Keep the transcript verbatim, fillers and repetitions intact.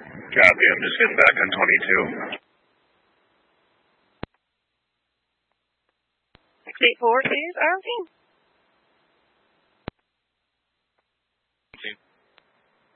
Copy. I'm just getting back on twenty-two. six eight four is our team.